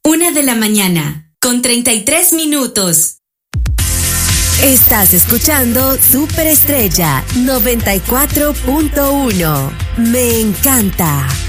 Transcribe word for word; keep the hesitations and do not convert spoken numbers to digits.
Una de la mañana, con treinta y tres minutos. Estás escuchando Superestrella noventa y cuatro punto uno. Me encanta.